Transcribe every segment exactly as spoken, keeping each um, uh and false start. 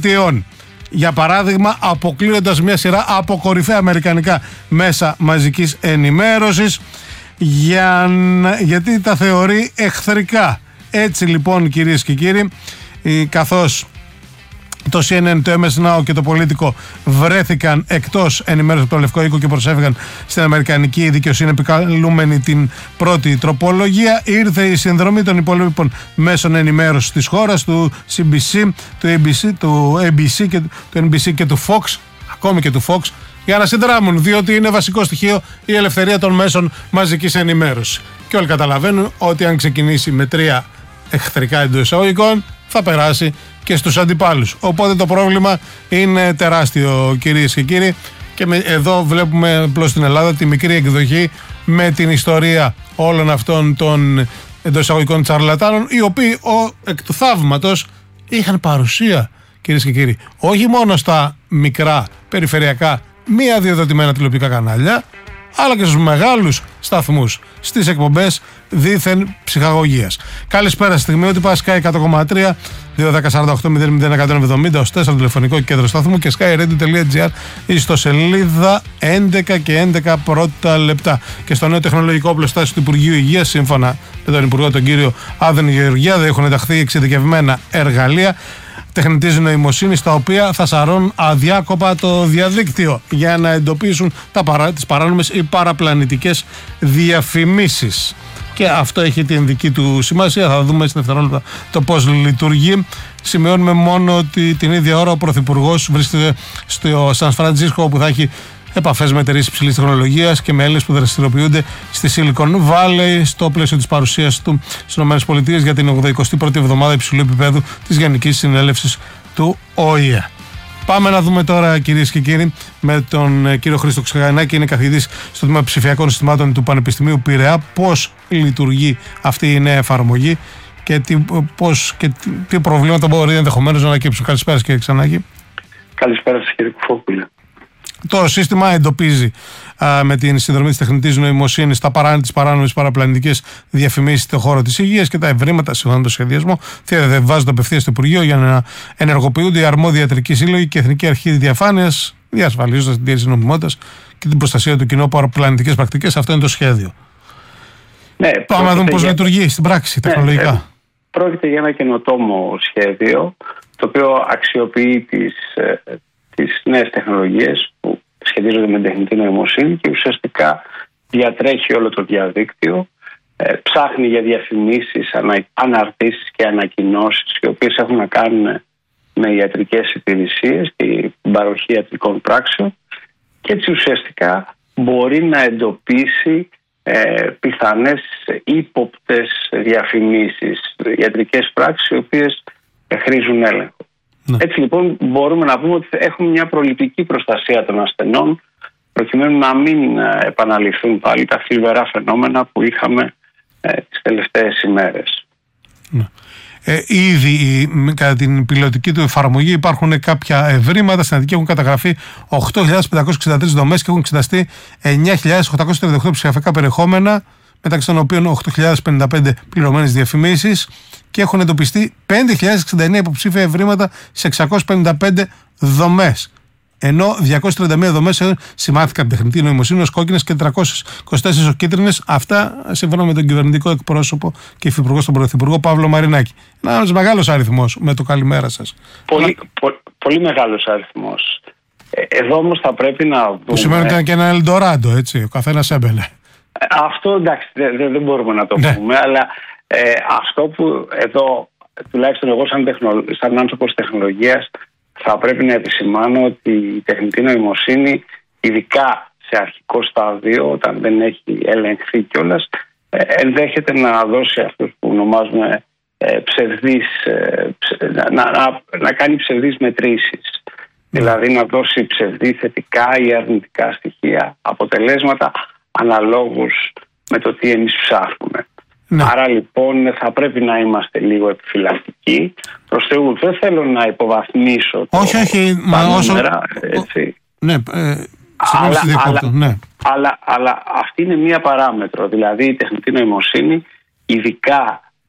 Πολιτειών. Για παράδειγμα, αποκλείοντας μια σειρά από κορυφαία αμερικανικά μέσα μαζικής ενημέρωσης, για, γιατί τα θεωρεί εχθρικά. Έτσι λοιπόν, κυρίες και κύριοι, καθώς το σι εν εν, το εμ ες Now και το Πολίτικο βρέθηκαν εκτός ενημέρωση από το Λευκό Οίκο και προσέφηκαν στην αμερικανική δικαιοσύνη επικαλούμενη την πρώτη τροπολογία, ήρθε η συνδρομή των υπόλοιπων μέσων ενημέρωσης της χώρας, του σι μπι σι, του έι μπι σι, του έι μπι σι και του εν μπι σι και του Fox, ακόμη και του Fox, για να συνδράμουν, διότι είναι βασικό στοιχείο η ελευθερία των μέσων μαζικής ενημέρωσης. Και όλοι καταλαβαίνουν ότι αν ξεκινήσει με τρία εχθρικά εντός εισαγωγικών, θα περάσει και στους αντιπάλους. Οπότε το πρόβλημα είναι τεράστιο, κυρίες και κύριοι, και με, εδώ βλέπουμε απλώς στην Ελλάδα τη μικρή εκδοχή με την ιστορία όλων αυτών των εντός εισαγωγικών τσαρλατάνων, οι οποίοι ο, εκ του θαύματος είχαν παρουσία, κυρίες και κύριοι, όχι μόνο στα μικρά περιφερειακά μη αδειοδοτημένα τηλεοπτικά κανάλια, αλλά και στους μεγάλους σταθμούς, στις εκπομπές δήθεν ψυχαγωγίας. Καλησπέρα, στιγμή ότι πάει Sky εκατό κόμμα τρία, δύο δέκα σαράντα οκτώ μηδέν μηδέν εκατόν εβδομήντα ως τέσσερα τηλεφωνικό κέντρο σταθμού και skyradio.gr ιστοσελίδα έντεκα και έντεκα πρώτα λεπτά. Και στο νέο τεχνολογικό οπλοστάσιο του Υπουργείου Υγείας, σύμφωνα με τον Υπουργό τον κύριο Άδωνη Γεωργιάδη, έχουν ενταχθεί εξειδικευμένα εργαλεία τεχνητής νοημοσύνης, τα οποία θα σαρώνουν αδιάκοπα το διαδίκτυο για να εντοπίσουν τα παρά, τις παράνομες ή παραπλανητικές διαφημίσεις. Και αυτό έχει την δική του σημασία. Θα δούμε στην δευτερόλεπτα το πώς λειτουργεί. Σημειώνουμε μόνο ότι την ίδια ώρα ο Πρωθυπουργός βρίσκεται στο Σαν Φραντζίσκο, όπου θα έχει επαφές με εταιρείες υψηλής τεχνολογίας και με Έλληνες που δραστηριοποιούνται στη Silicon Valley, στο πλαίσιο της παρουσίας του στις ΗΠΑ για την ογδοηκοστή πρώτη εβδομάδα υψηλού επίπεδου της Γενικής Συνέλευσης του Ο Η Ε. Πάμε να δούμε τώρα, κυρίες και κύριοι, με τον κύριο Χρήστο Ξαγανάκη, είναι καθηγητής στο τμήμα ψηφιακών συστημάτων του Πανεπιστημίου Πειραιά, πώς λειτουργεί αυτή η νέα εφαρμογή και τι, πώς, και τι, τι προβλήματα μπορεί ενδεχομένως να ανακύψουν. Καλησπέρα, κύριε Ξαγανάκη. Καλησπέρα σας, κύριε Κουφόπουλε. Το σύστημα εντοπίζει α, με την συνδρομή της τεχνητής νοημοσύνης τα παρά, τις παράνομες παραπλανητικές διαφημίσεις στον χώρο της υγείας και τα ευρήματα σύμφωνα με το σχεδιασμό. Διαβάζονται απευθείας στο Υπουργείο για να ενεργοποιούνται οι αρμόδιοι ιατρικοί σύλλογοι και Εθνική Αρχή Διαφάνειας, διασφαλίζοντας την τήρηση νομιμότητας και την προστασία του κοινού από παραπλανητικές πρακτικές. Αυτό είναι το σχέδιο. Ναι, πάμε να δούμε πώς για... λειτουργεί στην πράξη τεχνολογικά. Ναι, πρόκειται για ένα καινοτόμο σχέδιο, το οποίο αξιοποιεί τις. τις νέες τεχνολογίες που σχετίζονται με τεχνητή νοημοσύνη και ουσιαστικά διατρέχει όλο το διαδίκτυο, ε, ψάχνει για διαφημίσεις, ανα, αναρτήσεις και ανακοινώσεις, οι οποίες έχουν να κάνουν με ιατρικές υπηρεσίες και την παροχή ιατρικών πράξεων, και έτσι ουσιαστικά μπορεί να εντοπίσει ε, πιθανές ύποπτες διαφημίσεις, ιατρικές πράξεις οι οποίες χρήζουν έλεγχο. Ναι. Έτσι λοιπόν μπορούμε να πούμε ότι έχουμε μια προληπτική προστασία των ασθενών, προκειμένου να μην επαναληφθούν πάλι τα θλιβερά φαινόμενα που είχαμε ε, τις τελευταίες ημέρες. Ναι. Ε, ήδη κατά την πιλωτική του εφαρμογή υπάρχουν κάποια ευρήματα. Στην Αττική έχουν καταγραφεί οκτώ χιλιάδες πεντακόσιες εξήντα τρεις δομές και έχουν εξεταστεί εννιά χιλιάδες οχτακόσια τριάντα οκτώ ψηφιακά περιεχόμενα, μεταξύ των οποίων οκτώ χιλιάδες πενήντα πέντε πληρωμένες διαφημίσεις, και έχουν εντοπιστεί πέντε χιλιάδες εξήντα εννέα υποψήφια ευρήματα σε εξακόσιες πενήντα πέντε δομές. Ενώ διακόσιες τριάντα μία δομές σημάθηκαν τεχνητή νοημοσύνη ως κόκκινες και τριακόσιες είκοσι τέσσερις ως κίτρινες. Αυτά σύμφωνα με τον κυβερνητικό εκπρόσωπο και υφυπουργό στον Πρωθυπουργό Παύλο Μαρινάκη. Ένας μεγάλος αριθμός, με το καλημέρα σας. Πολύ, πο, πολύ μεγάλος αριθμός. Ε, εδώ όμως θα πρέπει να δούμε. Που σημαίνει ότι ήταν και ένα Ελντοράντο, έτσι. Ο καθένας έμπαινε. Ε, αυτό εντάξει, δεν, δεν μπορούμε να το ναι. πούμε, αλλά ε, αυτό που εδώ, τουλάχιστον εγώ σαν, τεχνο, σαν άνθρωπος τεχνολογίας, θα πρέπει να επισημάνω ότι η τεχνητή νοημοσύνη, ειδικά σε αρχικό στάδιο, όταν δεν έχει ελεγχθεί κιόλας, ενδέχεται να δώσει αυτούς που ονομάζουμε ψευδείς, να, να, να κάνει ψευδείς μετρήσεις. Mm. Δηλαδή να δώσει ψευδή θετικά ή αρνητικά στοιχεία, αποτελέσματα αναλόγως με το τι εμείς ψάχνουμε. Ναι. Άρα λοιπόν θα πρέπει να είμαστε λίγο επιφυλακτικοί. Προς Θεού, δεν θέλω να υποβαθμίσω το όχι, όχι, μα όσο... νούμερα, έτσι. Ναι, ε, αλλά, αλλά, ναι. αλλά, αλλά αυτή είναι μία παράμετρο. Δηλαδή η τεχνητή νοημοσύνη, ειδικά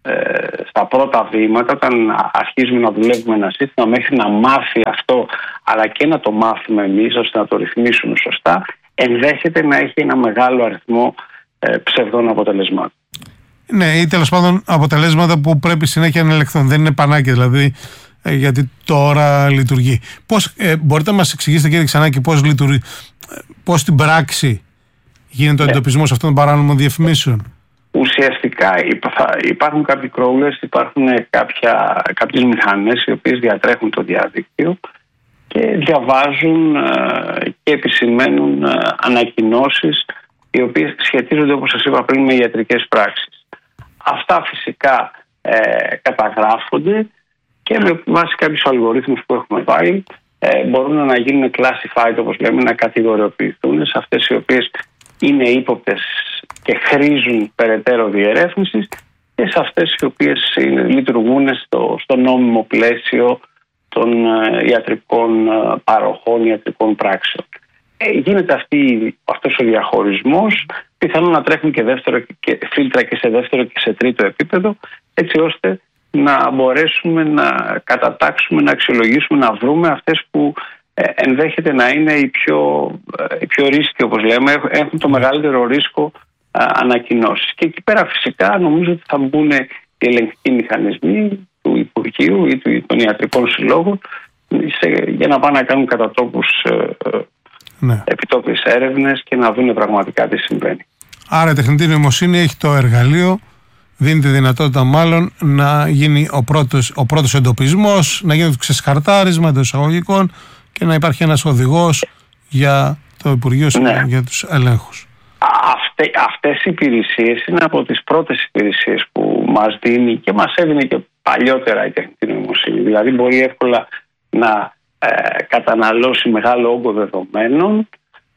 στα πρώτα βήματα, όταν αρχίζουμε να δουλεύουμε ένα σύστημα, μέχρι να μάθει αυτό, αλλά και να το μάθουμε εμείς ώστε να το ρυθμίσουμε σωστά, ενδέχεται να έχει ένα μεγάλο αριθμό ε, ψευδών αποτελεσμάτων. Ναι, ή τέλος πάντων αποτελέσματα που πρέπει συνέχεια να ελεγχθούν. Δεν είναι πανάκια δηλαδή, ε, γιατί τώρα λειτουργεί. Πώς, ε, μπορείτε να μας εξηγήσετε, κύριε Ξανάκη, πώς λειτουργεί, πώς στην πράξη γίνεται ο ναι. εντοπισμός αυτών των παράνομων διαφημίσεων? Ουσιαστικά υπάρχουν κάποιοι crawlers, υπάρχουν κάποια, κάποιες μηχανές οι οποίες διατρέχουν το διαδίκτυο και διαβάζουν και επισημαίνουν ανακοινώσεις οι οποίες σχετίζονται, όπως σας είπα πριν, με ιατρικές πράξεις. Αυτά φυσικά ε, καταγράφονται και με βάση κάποιους αλγορίθμους που έχουμε βάλει ε, μπορούν να γίνουν classified, όπως λέμε, να κατηγοριοποιηθούν σε αυτές οι οποίες είναι ύποπτες και χρήζουν περαιτέρω διερεύνησης και σε αυτές οι οποίες είναι, λειτουργούν στο, στο νόμιμο πλαίσιο των ε, ιατρικών ε, παροχών, ιατρικών πράξεων. Ε, γίνεται αυτή, αυτός ο διαχωρισμός, πιθανόν να τρέχουν και, δεύτερο, και φίλτρα και σε δεύτερο και σε τρίτο επίπεδο, έτσι ώστε να μπορέσουμε να κατατάξουμε, να αξιολογήσουμε, να βρούμε αυτές που ε, ενδέχεται να είναι οι πιο, ε, οι πιο ρίσκοι, όπως λέμε, έχουν το μεγαλύτερο ρίσκο ε, ανακοινώσεις. Και εκεί πέρα φυσικά νομίζω ότι θα μπουν οι ελεγκτικοί μηχανισμοί του Υπουργείου ή των ιατρικών συλλόγων σε, για να πάνε να κάνουν κατά τόπους ε, ναι. επιτόπιες έρευνες και να δουν πραγματικά τι συμβαίνει. Άρα η τεχνητή νοημοσύνη έχει το εργαλείο, δίνει τη δυνατότητα μάλλον να γίνει ο πρώτος, ο πρώτος εντοπισμός, να γίνει το ξεσκαρτάρισμα των εισαγωγικών και να υπάρχει ένας οδηγός για το Υπουργείο, ναι. για τους ελέγχους. Αυτέ, αυτές οι υπηρεσίες είναι από τις πρώτες υπηρεσίες που μας δίνει και μας έδινε και παλιότερα η τεχνητή νοημοσύνη. Δηλαδή μπορεί εύκολα να ε, καταναλώσει μεγάλο όγκο δεδομένων,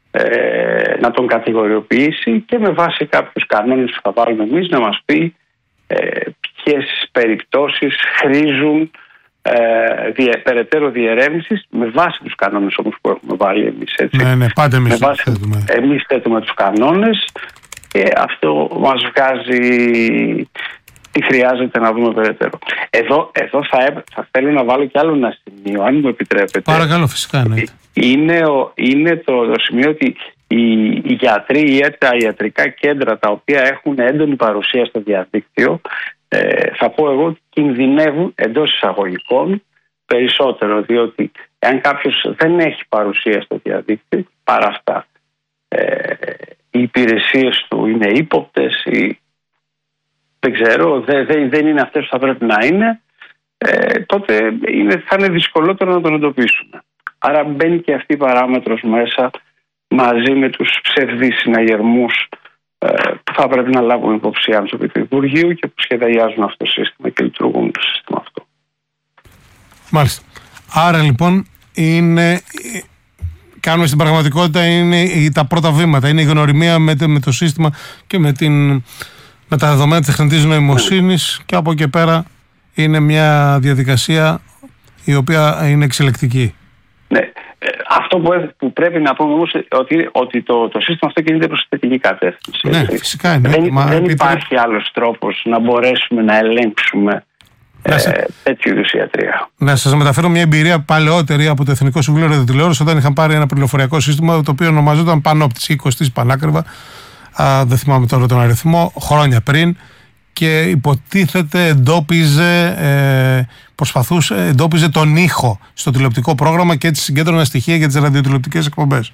ε, να τον κατηγοριοποιήσει και με βάση κάποιους κανόνες που θα βάλουμε εμείς να μας πει ε, ποιες περιπτώσεις χρήζουν ε, διε, περαιτέρω διερεύνησης με βάση τους κανόνες όμως που έχουμε βάλει εμείς. Έτσι. Ναι, ναι, πάτε εμείς, με βάση, θέτουμε. εμείς θέτουμε τους κανόνες και αυτό μας βγάζει τι χρειάζεται να δούμε περαιτέρω. Εδώ, εδώ θα, θα θέλω να βάλω κι άλλο ένα σημείο, αν μου επιτρέπετε. Παρακαλώ, φυσικά. Ναι. Είναι, ο, είναι το, το σημείο ότι οι, οι γιατροί ή τα ιατρικά κέντρα τα οποία έχουν έντονη παρουσία στο διαδίκτυο, ε, θα πω εγώ ότι κινδυνεύουν εντός εισαγωγικών περισσότερο, διότι αν κάποιος δεν έχει παρουσία στο διαδίκτυο, παρά αυτά ε, οι υπηρεσίες του είναι ύποπτες ή δεν ξέρω, δεν, δεν είναι αυτές που θα πρέπει να είναι, ε, τότε είναι, θα είναι δυσκολότερο να τον εντοπίσουμε. Άρα μπαίνει και αυτή η παράμετρος μέσα μαζί με τους ψευδείς συναγερμούς ε, που θα πρέπει να λάβουν υπόψη οι άνθρωποι του Υπουργείου και που σχεδιάζουν αυτό το σύστημα και λειτουργούν το σύστημα αυτό. Μάλιστα. Άρα λοιπόν είναι, κάνουμε στην πραγματικότητα είναι τα πρώτα βήματα, είναι η γνωριμία με το, με το σύστημα και με, την, με τα δεδομένα της τεχνητής νοημοσύνης και από εκεί πέρα είναι μια διαδικασία η οποία είναι εξελεκτική. Ναι. Αυτό που, που πρέπει να πούμε όμως ότι, ότι το, το σύστημα αυτό κινείται προς θετική κατεύθυνση. Ναι, φυσικά είναι. Δεν, Μα, δεν επιτρέ... υπάρχει άλλος τρόπος να μπορέσουμε να ελέγξουμε ε, σε... τέτοιου είδους ιατρία. Να σας μεταφέρω μια εμπειρία παλαιότερη από το Εθνικό Συμβούλιο Ραδιοτηλεόρασης, όταν είχαν πάρει ένα πληροφοριακό σύστημα το οποίο ονομαζόταν Πανόπτης, είκοσι πανάκριβα. Α, δεν θυμάμαι τώρα τον αριθμό, χρόνια πριν. Και υποτίθεται εντόπιζε, ε, προσπαθούσε, εντόπιζε τον ήχο στο τηλεοπτικό πρόγραμμα και έτσι συγκέντρωνα στοιχεία για τις ραδιοτηλεοπτικές εκπομπές.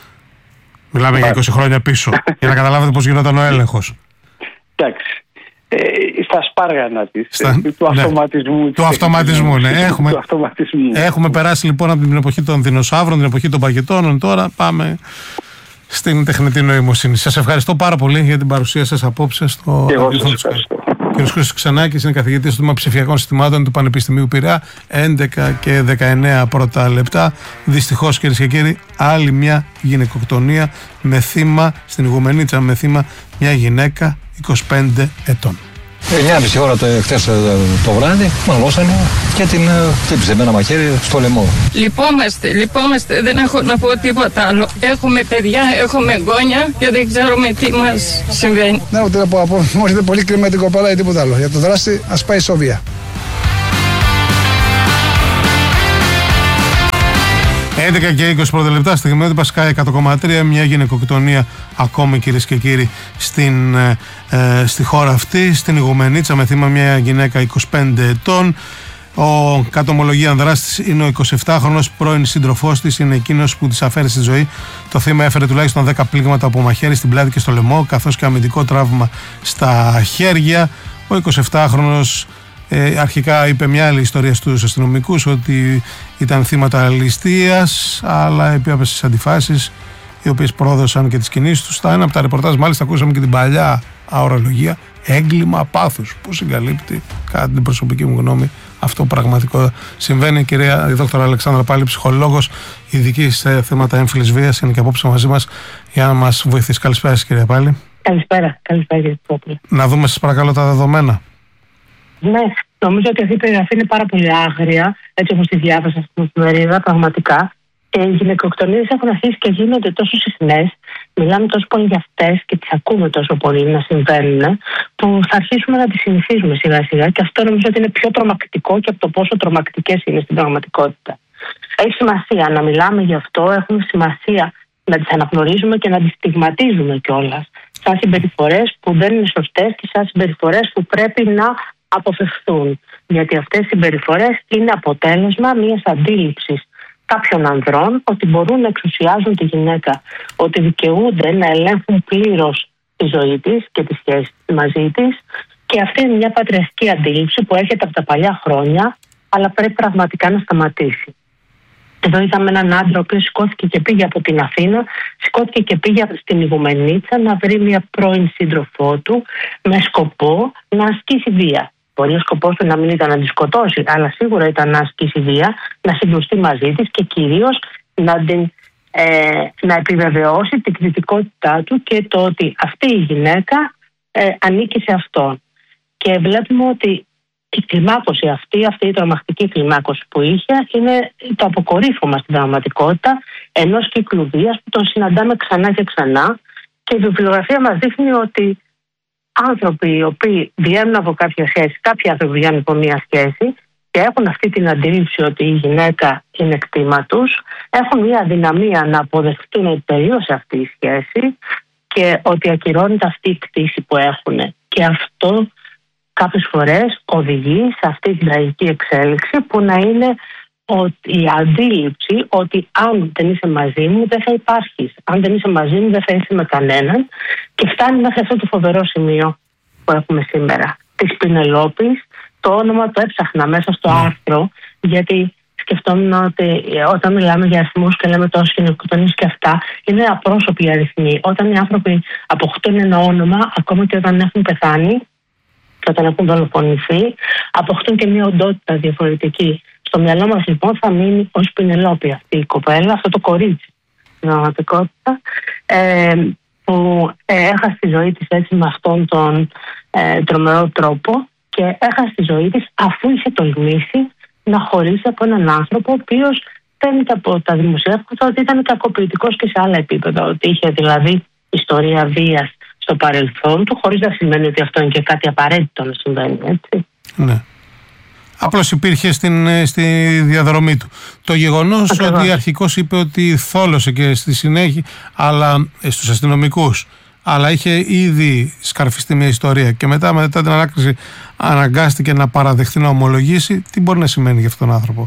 Μιλάμε για είκοσι χρόνια πίσω, για να καταλάβετε πώς γινόταν ο έλεγχος. Εντάξει. Ε, στα σπάργανα της, στα, του ναι, αυτοματισμού. Του αυτοματισμού, ναι. Έχουμε, του αυτοματισμού. Έχουμε περάσει λοιπόν από την εποχή των δεινοσαύρων, την εποχή των παγετώνων, τώρα πάμε στην τεχνητή νοημοσύνη. Σας ευχαριστώ πάρα πολύ για την παρουσία σας απόψε στο ραδιόφωνο. Ο κ. Χρήστος Ξανάκης είναι καθηγητής στο Τμήμα Ψηφιακών Συστημάτων του Πανεπιστημίου Πειραιά. έντεκα και δεκαεννέα πρώτα λεπτά. Δυστυχώς, κυρίες και κύριοι, άλλη μια γυναικοκτονία με θύμα στην Ιγουμενίτσα, με θύμα μια γυναίκα είκοσι πέντε ετών. εννιά και μισή ώρα το, χθες το βράδυ, μαλώσανε και την χτύπησε με ένα μαχαίρι στο λαιμό. Λυπόμαστε, λυπόμαστε, δεν έχω να πω τίποτα άλλο. Έχουμε παιδιά, έχουμε γόνια και δεν ξέρουμε τι μας συμβαίνει. Ναι, ούτε να πω, είναι πολύ κρίμα την κοπέλα ή τίποτα άλλο. Για το δράστη ας πάει σοβία. έντεκα και είκοσι πρώτα λεπτά, στιγμιότυπα Sky εκατό κόμμα τρία, μια γυναικοκτονία ακόμη, κυρίες και κύριοι, στην, ε, στη χώρα αυτή, στην Ιγουμενίτσα, με θύμα μια γυναίκα είκοσι πέντε ετών. Ο κατομολογίαν δράστης είναι ο εικοσιεπτάχρονος πρώην σύντροφός της, είναι εκείνος που της αφαίρεσε τη ζωή. Το θύμα έφερε τουλάχιστον δέκα πλήγματα από μαχαίρι στην πλάτη και στο λαιμό, καθώς και αμυντικό τραύμα στα χέρια. Ο εικοσιεπτάχρονος Ε, αρχικά είπε μια άλλη ιστορία στους αστυνομικούς, ότι ήταν θύματα ληστείας, αλλά έπιασε στις αντιφάσεις οι οποίες πρόδωσαν και τις κινήσεις τους. Στα ένα από τα ρεπορτάζ μάλιστα ακούσαμε και την παλιά αορολογία, έγκλημα πάθους, που συγκαλύπτει κατά την προσωπική μου γνώμη αυτό πραγματικό συμβαίνει. Η κυρία η δόκτωρα Αλεξάνδρα Πάλη, ψυχολόγος, ειδική σε θέματα έμφυλης βίας, είναι και απόψε μαζί μας για να μας βοηθήσει. Καλησπέρα σας, κυρία Πάλη. Καλησπέρα, καλησπέρα κύριε Πόπουλε. Να δούμε σας παρακαλώ τα δεδομένα. Ναι, νομίζω ότι αυτή η περιγραφή είναι πάρα πολύ άγρια, έτσι όπως τη διάβασα στην εφημερίδα, πραγματικά. Και οι γυναικοκτονίες έχουν αρχίσει και γίνονται τόσο συχνές, μιλάμε τόσο πολύ για αυτές και τις ακούμε τόσο πολύ να συμβαίνουν, που θα αρχίσουμε να τις συνηθίζουμε σιγά σιγά, και αυτό νομίζω ότι είναι πιο τρομακτικό και από το πόσο τρομακτικές είναι στην πραγματικότητα. Έχει σημασία να μιλάμε γι' αυτό, έχουμε σημασία να τις αναγνωρίζουμε και να τις στιγματίζουμε κιόλας, σαν συμπεριφορές που δεν είναι σωστές και σαν συμπεριφορές που πρέπει να αποφευθούν. Γιατί αυτές οι συμπεριφορές είναι αποτέλεσμα μιας αντίληψης κάποιων ανδρών ότι μπορούν να εξουσιάζουν τη γυναίκα, ότι δικαιούνται να ελέγχουν πλήρως τη ζωή της και τη σχέση μαζί της, και αυτή είναι μια πατριαρχική αντίληψη που έρχεται από τα παλιά χρόνια, αλλά πρέπει πραγματικά να σταματήσει. Εδώ είδαμε έναν άντρα ο οποίος σηκώθηκε και πήγε από την Αθήνα, σηκώθηκε και πήγε στην Ιγουμενίτσα να βρει μια πρώην σύντροφό του με σκοπό να ασκήσει βία. Μπορεί ο σκοπός του να μην ήταν να τη σκοτώσει, αλλά σίγουρα ήταν να ασκήσει βία, να συγκρουστεί μαζί της και κυρίως να, την, ε, να επιβεβαιώσει την κριτικότητά του και το ότι αυτή η γυναίκα ε, ανήκει σε αυτόν. Και βλέπουμε ότι η κλιμάκωση αυτή, αυτή η τρομακτική κλιμάκωση που είχε, είναι το αποκορύφωμα στην πραγματικότητα ενός κύκλου βίας που τον συναντάμε ξανά και ξανά, και η βιβλιογραφία μας δείχνει ότι άνθρωποι οι οποίοι βγαίνουν από κάποια σχέση, κάποιοι άνθρωποι βγαίνουν από μια σχέση και έχουν αυτή την αντίληψη ότι η γυναίκα είναι κτήμα τους, έχουν μια αδυναμία να αποδεχτούν ότι τελείωσε αυτή η σχέση και ότι ακυρώνεται αυτή η κτήση που έχουν. Και αυτό κάποιες φορές οδηγεί σε αυτή την τραγική εξέλιξη που να είναι ότι η αντίληψη ότι αν δεν είσαι μαζί μου δεν θα υπάρχεις, αν δεν είσαι μαζί μου δεν θα είσαι με κανέναν, και φτάνει μέχρι αυτό το φοβερό σημείο που έχουμε σήμερα. Της Πινελόπης, το όνομα το έψαχνα μέσα στο άρθρο, γιατί σκεφτόμουν ότι όταν μιλάμε για αριθμούς και λέμε τόσες γυναικοκτονίες και αυτά, είναι απρόσωποι αριθμοί. Όταν οι άνθρωποι αποκτούν ένα όνομα, ακόμα και όταν έχουν πεθάνει και όταν έχουν δολοφονηθεί, αποκτούν και μια οντότητα διαφορετική. Στο μυαλό μας λοιπόν θα μείνει ως Πινελόπη αυτή η κοπέλα, αυτό το κορίτσι στην πραγματικότητα, ε, που ε, έχασε τη ζωή της έτσι με αυτόν τον ε, τρομερό τρόπο, και έχασε τη ζωή της αφού είχε τολμήσει να χωρίσει από έναν άνθρωπο ο οποίος φαίνεται από τα δημοσιεύματα ότι ήταν κακοποιητικός και σε άλλα επίπεδα, ότι είχε δηλαδή ιστορία βίας στο παρελθόν του, χωρίς να σημαίνει ότι αυτό είναι και κάτι απαραίτητο να συμβαίνει, έτσι. Ναι. Απλώς υπήρχε στην, στη διαδρομή του. Το γεγονός Ακριβώς. ότι αρχικώς είπε ότι θόλωσε και στη συνέχεια, αλλά στους αστυνομικούς, αλλά είχε ήδη σκαρφιστεί μια ιστορία και μετά, μετά την ανάκριση αναγκάστηκε να παραδεχτεί, να ομολογήσει, τι μπορεί να σημαίνει για αυτόν τον άνθρωπο?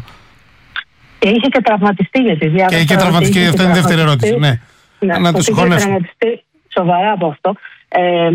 Και είχε και τραυματιστεί για τη διάβαση. Και είχε τραυματιστεί, αυτή είναι η δεύτερη ερώτηση. Ναι, ναι, να το συγχωνεύσουμε. Είχε τραυματιστεί σοβαρά από αυτό. Ε,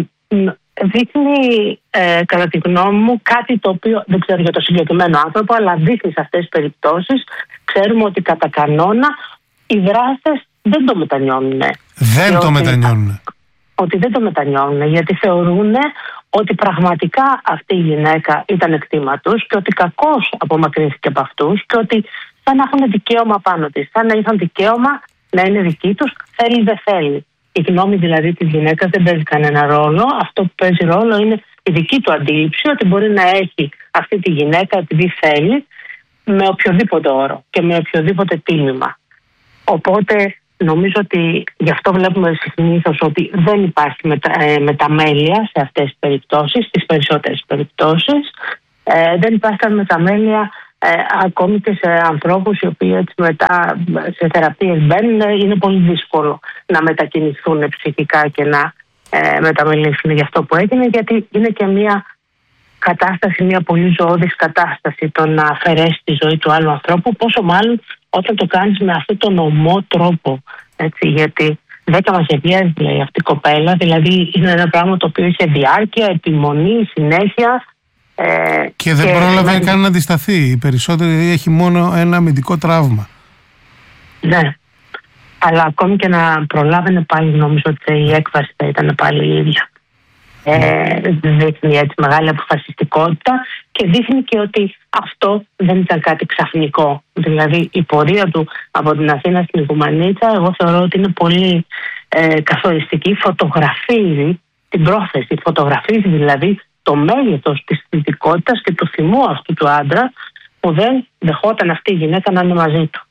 δείχνει ε, κατά τη γνώμη μου κάτι το οποίο δεν ξέρω για το συγκεκριμένο άνθρωπο, αλλά δείχνει σε αυτές τις περιπτώσεις. Ξέρουμε ότι κατά κανόνα οι δράστες δεν το μετανιώνουν. Δεν το ότι, μετανιώνουν. Ότι δεν το μετανιώνουν, γιατί θεωρούν ότι πραγματικά αυτή η γυναίκα ήταν κτήμα τους και ότι κακώς απομακρύνθηκε από αυτούς και ότι σαν να έχουν δικαίωμα πάνω της, σαν να είχαν δικαίωμα να είναι δική τους, θέλει δεν θέλει. Η γνώμη δηλαδή της γυναίκας δεν παίζει κανένα ρόλο. Αυτό που παίζει ρόλο είναι η δική του αντίληψη ότι μπορεί να έχει αυτή τη γυναίκα επειδή θέλει, με οποιοδήποτε όρο και με οποιοδήποτε τίμημα. Οπότε νομίζω ότι γι' αυτό βλέπουμε συνήθως ότι δεν υπάρχει μετα, ε, μεταμέλεια σε αυτές τις περιπτώσεις, στις περισσότερες περιπτώσεις. Ε, δεν υπάρχει καν μεταμέλεια ε, ακόμη και σε ανθρώπους οι οποίοι έτσι μετά σε θεραπείες μπαίνουν. Είναι πολύ δύσκολο να μετακινηθούν ψυχικά και να ε, μεταμελήσουν για αυτό που έγινε, γιατί είναι και μια κατάσταση, μια πολύ ζωώδης κατάσταση το να αφαιρέσει τη ζωή του άλλου ανθρώπου, πόσο μάλλον όταν το κάνεις με αυτόν τον ομό τρόπο. Έτσι, γιατί δέκα μαχαιριές λέει αυτή η κοπέλα, δηλαδή είναι ένα πράγμα το οποίο είχε διάρκεια, επιμονή, συνέχεια. Ε, και δεν και πρόλαβε καν να αντισταθεί. Η περισσότερη έχει μόνο ένα αμυντικό τραύμα. Ναι. Αλλά ακόμη και να προλάβαινε πάλι, νομίζω ότι η έκβαση θα ήταν πάλι η ίδια. Ε, δείχνει έτσι μεγάλη αποφασιστικότητα και δείχνει και ότι αυτό δεν ήταν κάτι ξαφνικό. Δηλαδή η πορεία του από την Αθήνα στην Οικουμανίτσα, εγώ θεωρώ ότι είναι πολύ ε, καθοριστική. Φωτογραφίζει την πρόθεση, φωτογραφίζει δηλαδή το μέγεθος της θετικότητας και του θυμού αυτού του άντρα που δεν δεχόταν αυτή η γυναίκα να είναι μαζί του.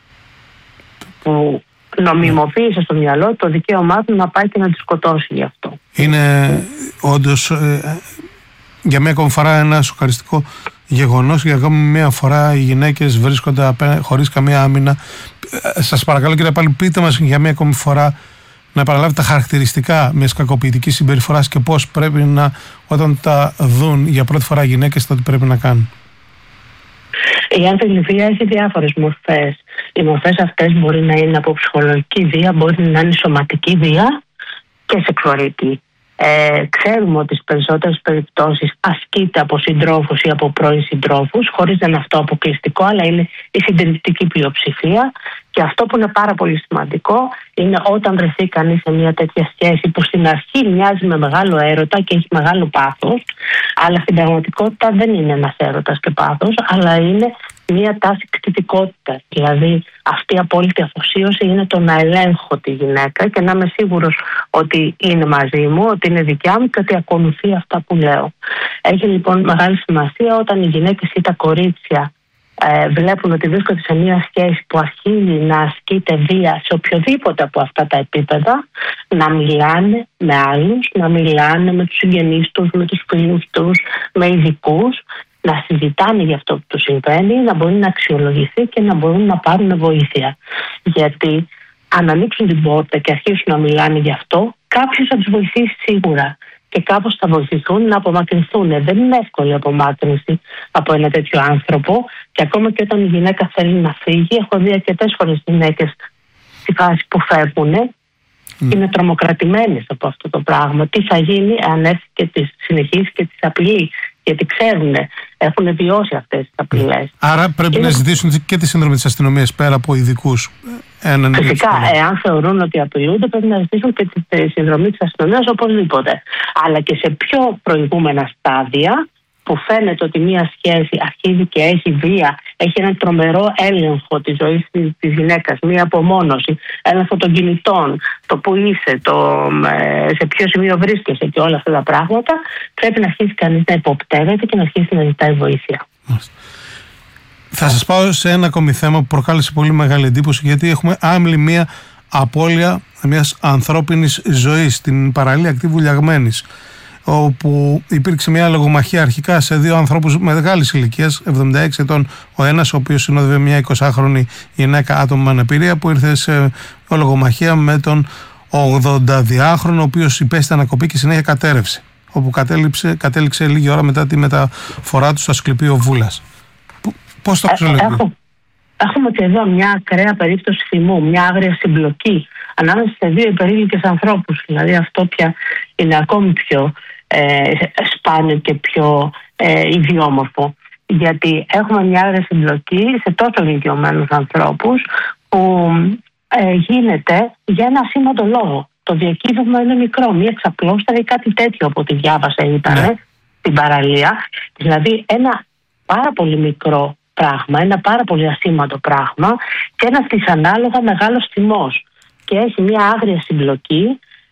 Που νομιμοποίησε στο μυαλό του το δικαίωμά του να πάει και να τη σκοτώσει γι' αυτό. Είναι όντως ε, για μία ακόμη φορά ένα σοκαριστικό γεγονός. Για ακόμη μία φορά οι γυναίκες βρίσκονται χωρίς καμία άμυνα. Ε, σας παρακαλώ κύριε πάλι, πείτε μας για μία ακόμη φορά να επαναλάβετε τα χαρακτηριστικά μιας κακοποιητικής συμπεριφοράς και πώς πρέπει να, όταν τα δουν για πρώτη φορά οι γυναίκες, το τι πρέπει να κάνουν. Η έμφυλη βία έχει διάφορες μορφές. Οι μορφές αυτές μπορεί να είναι από ψυχολογική βία, μπορεί να είναι σωματική βία και σεξουαλική. Ε, ξέρουμε ότι στις περισσότερες περιπτώσεις ασκείται από συντρόφους ή από πρώην συντρόφους, χωρίς να είναι αυτό αποκλειστικό, αλλά είναι η συντηρητική πλειοψηφία. Και αυτό που είναι πάρα πολύ σημαντικό είναι όταν βρεθεί κανείς σε μια τέτοια σχέση που στην αρχή μοιάζει με μεγάλο έρωτα και έχει μεγάλο πάθος, αλλά στην πραγματικότητα δεν είναι ένας έρωτας και πάθος, αλλά είναι μια τάση κτητικότητας. Δηλαδή αυτή η απόλυτη αφοσίωση είναι το να ελέγχω τη γυναίκα και να είμαι σίγουρος ότι είναι μαζί μου, ότι είναι δικιά μου και ότι ακολουθεί αυτά που λέω. Έχει λοιπόν μεγάλη σημασία όταν οι γυναίκες ή τα κορίτσια ε, βλέπουν ότι βρίσκονται σε μια σχέση που αρχίζει να ασκείται βία σε οποιοδήποτε από αυτά τα επίπεδα, να μιλάνε με άλλους, να μιλάνε με τους συγγενείς τους, με τους φίλους τους, με ειδικούς, να συζητάνε για αυτό που τους συμβαίνει, να μπορεί να αξιολογηθεί και να μπορούν να πάρουν βοήθεια. Γιατί αν ανοίξουν την πόρτα και αρχίσουν να μιλάνε γι' αυτό, κάποιος θα τους βοηθήσει σίγουρα και κάπως θα βοηθηθούν να απομακρυνθούν. Δεν είναι εύκολη η απομάκρυνση από ένα τέτοιο άνθρωπο και ακόμα και όταν η γυναίκα θέλει να φύγει, έχω δει αρκετές φορές γυναίκες στη φάση που φεύγουν, mm. είναι τρομοκρατημένες από αυτό το πράγμα. Τι θα γίνει αν έρθει και τις συνεχίσει και τις απειλεί. Γιατί ξέρουν, έχουν βιώσει αυτές τις απειλές. Άρα πρέπει είναι... να ζητήσουν και τη σύνδρομη της αστυνομίας πέρα από ειδικούς. Φυσικά, εάν θεωρούν ότι απειλούνται, πρέπει να ζητήσουν και τη συνδρομή της αστυνομίας οπωσδήποτε. Αλλά και σε πιο προηγούμενα στάδια, που φαίνεται ότι μια σχέση αρχίζει και έχει βία, έχει έναν τρομερό έλεγχο της ζωής της γυναίκας, μια απομόνωση, έλεγχο των κινητών, το που είσαι, το, σε ποιο σημείο βρίσκεσαι και όλα αυτά τα πράγματα, πρέπει να αρχίσει κανείς να υποπτεύεται και να αρχίσει να ζητάει βοήθεια. Θα σας πάω σε ένα ακόμη θέμα που προκάλεσε πολύ μεγάλη εντύπωση, γιατί έχουμε άμλη μια απώλεια μιας ανθρώπινης ζωής στην παραλία ακτή Βουλιαγμένης, όπου υπήρξε μια λογομαχία αρχικά σε δύο ανθρώπους μεγάλης ηλικίας, εβδομήντα έξι ετών ο ένας, ο οποίος συνόδευε μια εικοσάχρονη γυναίκα άτομο με αναπηρία, που ήρθε σε λογομαχία με τον ογδονταδυάχρονο, ο οποίος υπέστη ανακοπή και συνέχεια κατέρευσε, όπου κατέληξε, κατέληξε λίγη ώρα μετά τη μεταφορά του στο Ασκληπείο Βούλας. Πώς το αξιολογεί? Έχουμε και εδώ μια ακραία περίπτωση θυμού, μια άγρια συμπλοκή ανάμεσα σε δύο υπερήλικες ανθρώπους. Δηλαδή αυτό πια είναι ακόμη πιο ε, σπάνιο και πιο ε, ιδιόμορφο. Γιατί έχουμε μια άγρια συμπλοκή σε τόσο ηλικιωμένους ανθρώπους που ε, γίνεται για ένα ασήμαντο λόγο. Το διακύβευμα είναι μικρό, μια ξαπλώστρα ή κάτι τέτοιο από ό,τι διάβασα ήταν ναι. στην παραλία. Δηλαδή ένα πάρα πολύ μικρό πράγμα, ένα πάρα πολύ ασήμαντο πράγμα και ένας δυσανάλογα μεγάλος θυμός. Και έχει μια άγρια συμπλοκή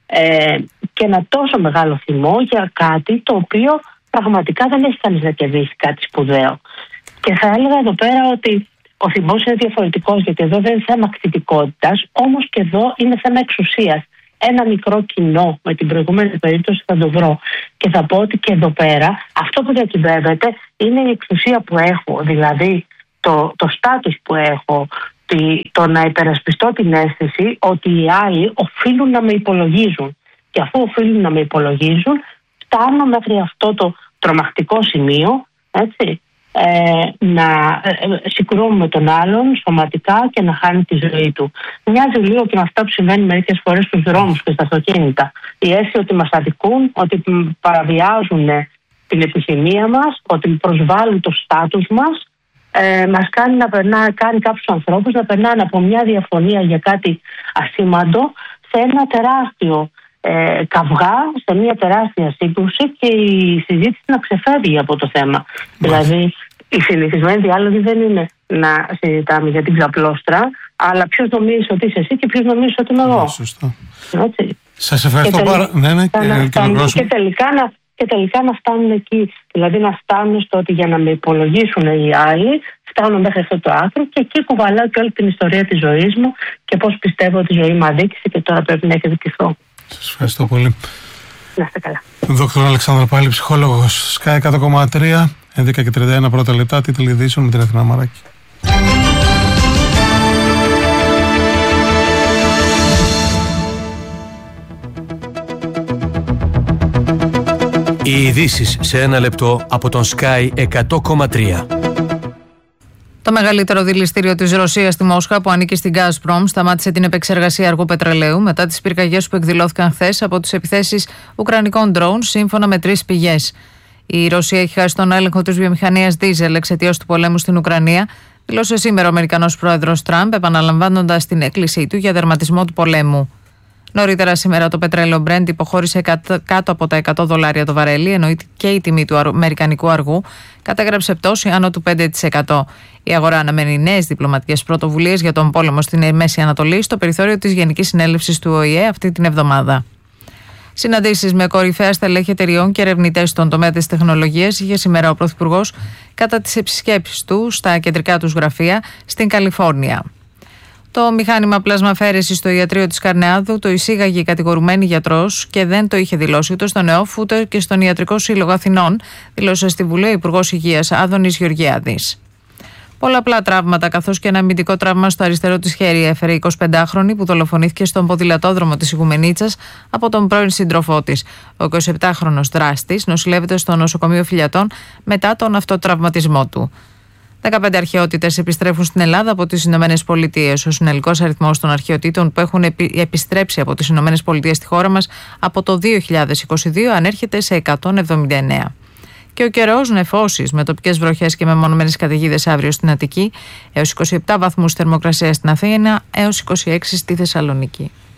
ε, και ένα τόσο μεγάλο θυμό για κάτι το οποίο πραγματικά δεν έχει κανείς να κερδίσει κάτι σπουδαίο. Και θα έλεγα εδώ πέρα ότι ο θυμός είναι διαφορετικός, γιατί εδώ δεν είναι θέμα κτητικότητας, όμως και εδώ είναι θέμα εξουσίας. Ένα μικρό κοινό, με την προηγούμενη περίπτωση θα το βρω και θα πω ότι και εδώ πέρα αυτό που διακυβεύεται είναι η εξουσία που έχω, δηλαδή το, το στάτους που έχω, το να υπερασπιστώ την αίσθηση ότι οι άλλοι οφείλουν να με υπολογίζουν. Και αφού οφείλουν να με υπολογίζουν, φτάνω μέχρι αυτό το τρομακτικό σημείο, έτσι, ε, να ε, συγκρούμε τον άλλον σωματικά και να χάνει τη ζωή του. Μοιάζει λίγο και με αυτά που συμβαίνει μερικές φορές στους δρόμους και στα αυτοκίνητα. Η αίσθηση ότι μας αδικούν, ότι παραβιάζουν την επιθυμία μας, ότι προσβάλλουν το στάτους μας, ε, μας κάνει να περνά, κάνει κάποιους ανθρώπους να περνάνε από μια διαφωνία για κάτι ασήμαντο σε ένα τεράστιο ε, καυγά, σε μια τεράστια σύγκρουση και η συζήτηση να ξεφεύγει από το θέμα. Δηλαδή, η συνηθισμένη διάλογη δεν είναι να συζητάμε για την ξαπλώστρα, αλλά ποιος νομίζει ότι είσαι εσύ και ποιος νομίζει ότι είμαι εγώ. Σωστό. Σας ευχαριστώ πάρα πολύ. Ναι, ναι, και, και, τελικά να, και τελικά να φτάνουν εκεί. Δηλαδή να φτάνουν στο ότι για να με υπολογίσουν οι άλλοι, φτάνουν μέχρι αυτό το άκρο και εκεί κουβαλάω και όλη την ιστορία της ζωής μου και πώς πιστεύω ότι η ζωή μου αδίκησε και τώρα πρέπει να εκδικηθώ. Σας ευχαριστώ πολύ. Να είστε καλά. Δόκτωρ Αλεξάνδρα Πάλη, ψυχόλογος, Sky εκατό κόμμα τρία, έντεκα και τριάντα ένα πρώτα λεπτά, τίτλοι ειδήσεων με την Αθηνά Μαράκη. Οι ειδήσεις σε ένα λεπτό από τον Sky εκατό κόμμα τρία. Το μεγαλύτερο δηληστήριο της Ρωσίας στη Μόσχα, που ανήκει στην Gazprom, σταμάτησε την επεξεργασία αργού πετρελαίου μετά τις πυρκαγιές που εκδηλώθηκαν χθες από τις επιθέσεις ουκρανικών drones, σύμφωνα με τρεις πηγές. Η Ρωσία έχει χάσει τον έλεγχο της βιομηχανίας δίζελ εξαιτίας του πολέμου στην Ουκρανία, δήλωσε σήμερα ο Αμερικανός πρόεδρος Τραμπ, επαναλαμβάνοντας την έκκλησή του για τερματισμό του πολέμου. Νωρίτερα σήμερα το πετρέλαιο Brent υποχώρησε κάτω από τα εκατό δολάρια το βαρέλι, ενώ και η τιμή του αμερικανικού αργού κατέγραψε πτώση άνω του πέντε τοις εκατό. Η αγορά αναμένει νέες διπλωματικές πρωτοβουλίες για τον πόλεμο στην Μέση Ανατολή στο περιθώριο της Γενικής Συνέλευσης του Ο Η Ε αυτή την εβδομάδα. Συναντήσεις με κορυφαία στελέχη εταιριών και ερευνητές στον τομέα της τεχνολογίας είχε σήμερα ο Πρωθυπουργός κατά τις επισκέψεις του στα κεντρικά τους γραφεία στην Καλιφόρνια. Το μηχάνημα πλασμαφέρεσης στο ιατρείο της Καρνεάδου το εισήγαγε η κατηγορουμένη γιατρός και δεν το είχε δηλώσει ούτε στον ΕΟΦ ούτε και στον Ιατρικό Σύλλογο Αθηνών, δήλωσε στη Βουλή ο Υπουργός Υγείας Άδωνης Γεωργιάδης. Πολλαπλά τραύματα, καθώς και ένα αμυντικό τραύμα στο αριστερό της χέρι έφερε η εικοσιπεντάχρονη που δολοφονήθηκε στον ποδηλατόδρομο της Ιγουμενίτσας από τον πρώην σύντροφό της. Ο εικοσιεπτάχρονος δράστης νοσηλεύεται στο νοσοκομείο Φιλιατών μετά τον αυτοτραυματισμό του. δεκαπέντε αρχαιότητες επιστρέφουν στην Ελλάδα από τις Ηνωμένες Πολιτείες. Ο συνολικός αριθμός των αρχαιοτήτων που έχουν επιστρέψει από τις Ηνωμένες Πολιτείες στη χώρα μας από το δύο χιλιάδες είκοσι δύο ανέρχεται σε εκατόν εβδομήντα εννέα. Και ο καιρός, νεφώσεις με τοπικές βροχές και μεμονωμένες καταιγίδες αύριο στην Αττική, έως είκοσι επτά βαθμούς θερμοκρασία στην Αθήνα, έως είκοσι έξι στη Θεσσαλονίκη.